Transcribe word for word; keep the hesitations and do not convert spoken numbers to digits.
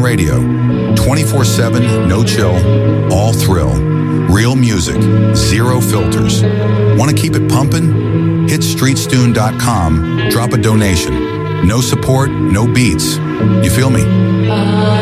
Radio. twenty-four seven, no chill, all thrill. Real music, zero filters. Want to keep it pumping? Hit street stune dot com, drop a donation. No support, no beats. You feel me?